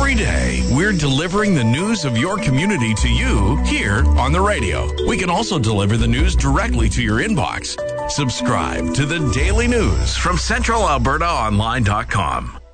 Every day, we're delivering the news of your community to you here on the radio. We can also deliver the news directly to your inbox. Subscribe to the Daily News from CentralAlbertaOnline.com.